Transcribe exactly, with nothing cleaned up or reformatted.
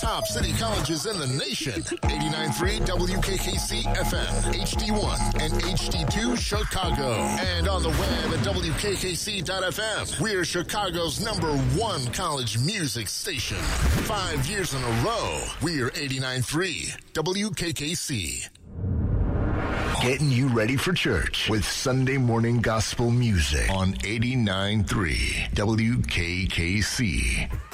Top city colleges in the nation. eighty-nine point three W K K C F M, H D one, and H D two Chicago. And on the web at W K K C dot F M. We're Chicago's number one college music station. Five years in a row, we're eighty-nine point three W K K C. Getting you ready for church with Sunday morning gospel music on eighty-nine point three W K K C.